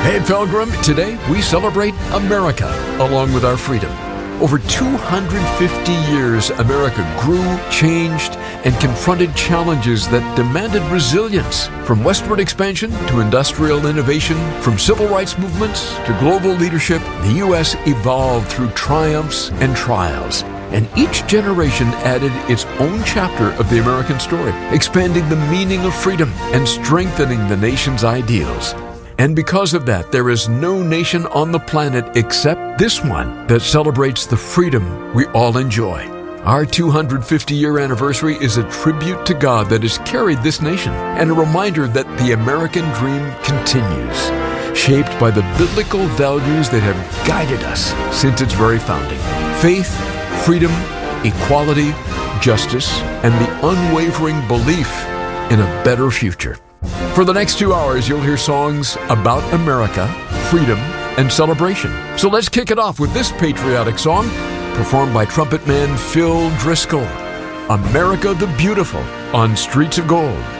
Hey, Pilgrim, today we celebrate America along with our freedom. Over 250 years, America grew, changed, and confronted challenges that demanded resilience. From westward expansion to industrial innovation, from civil rights movements to global leadership, the U.S. evolved through triumphs and trials. And each generation added its own chapter of the American story, expanding the meaning of freedom and strengthening the nation's ideals. And because of that, there is no nation on the planet except this one that celebrates the freedom we all enjoy. Our 250-year anniversary is a tribute to God that has carried this nation and a reminder that the American dream continues, shaped by the biblical values that have guided us since its very founding. Faith, freedom, equality, justice, and the unwavering belief in a better future. For the next 2 hours, you'll hear songs about America, freedom, and celebration. So let's kick it off with this patriotic song, performed by trumpet man Phil Driscoll, America the Beautiful on Streets of Gold.